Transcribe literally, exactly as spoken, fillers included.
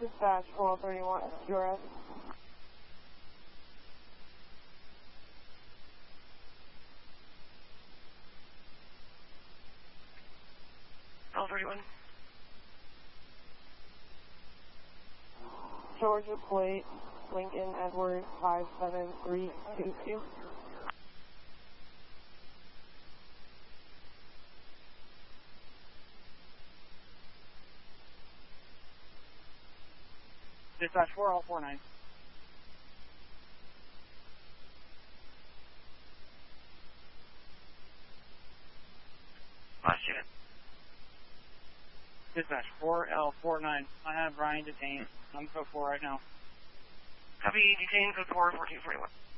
Dispatch four thirty-one, your twelve thirty-one. Georgia plate, Lincoln Edward five seven three two two. Dispatch four all four nine. Last unit. Dispatch four L four nine. I have Brian detained. I'm code four right now. Copy, detained code four, fourteen forty-one.